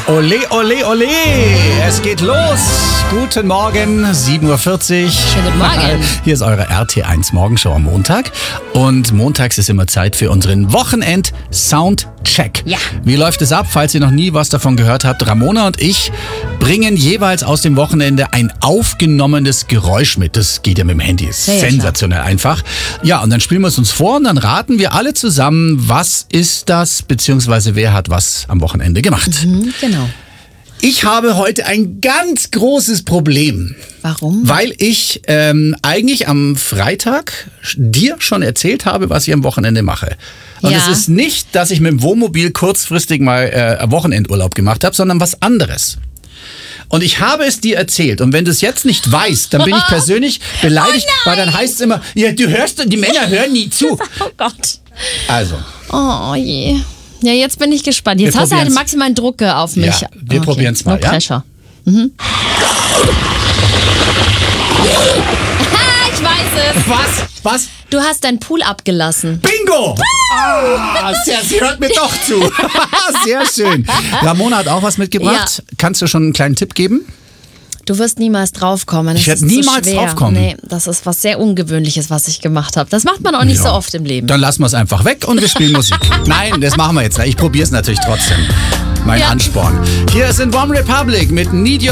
Ole, ole, ole. Es geht los. Guten Morgen, 7.40 Uhr. Schönen guten Morgen. Hier ist eure RT1 Morgenshow am Montag. Und montags ist immer Zeit für unseren Wochenend-Soundcheck. Ja. Wie läuft es ab? Falls ihr noch nie was davon gehört habt, Ramona und ich bringen jeweils aus dem Wochenende ein aufgenommenes Geräusch mit. Das geht ja mit dem Handy. Ist Ja, sensationell einfach. Ja, und dann spielen wir es uns vor und dann raten wir alle zusammen, was ist das, beziehungsweise wer hat was am Wochenende gemacht. Genau. Ich habe heute ein ganz großes Problem. Warum? Weil ich eigentlich am Freitag dir schon erzählt habe, was ich am Wochenende mache. Und Ja. es ist nicht, dass ich mit dem Wohnmobil kurzfristig mal Wochenendurlaub gemacht habe, sondern was anderes. Und ich habe es dir erzählt. Und wenn du es jetzt nicht weißt, dann bin ich persönlich beleidigt, weil dann heißt es immer, ja, du hörst, die Männer hören nie zu. Oh Gott. Also, Oh je. Ja, jetzt bin ich gespannt. Jetzt Wir hast du halt probieren's. maximalen Druck auf mich. Ja, wir probieren's mal, no ja? pressure. Ich weiß es. was? Du hast deinen Pool abgelassen. Bingo! Sie hört mir doch zu. Sehr schön. Ramona hat auch was mitgebracht. Kannst du schon einen kleinen Tipp geben? Du wirst niemals draufkommen. Ich Das werde ist zu niemals schwer. draufkommen. Nee, das ist was sehr Ungewöhnliches, was ich gemacht habe. Das macht man auch nicht so oft im Leben. Dann lassen wir es einfach weg und wir spielen Musik. Nein, das machen wir jetzt. Ich probiere es natürlich trotzdem. Mein Ja. Ansporn. Hier sind One Republic mit Need Your